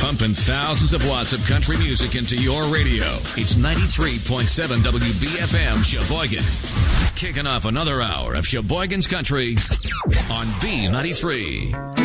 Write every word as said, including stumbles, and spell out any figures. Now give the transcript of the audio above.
pumping thousands of watts of country music into your radio. It's ninety-three point seven W B F M Sheboygan. Kicking off another hour of Sheboygan's Country on B ninety-three.